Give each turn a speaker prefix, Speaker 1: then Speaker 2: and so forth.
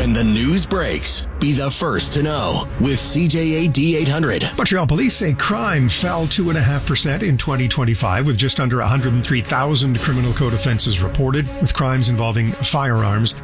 Speaker 1: When the news breaks, be the first to know with CJAD 800.
Speaker 2: Montreal police say crime fell 2.5% in 2025 with just under 103,000 criminal code offenses reported, with crimes involving firearms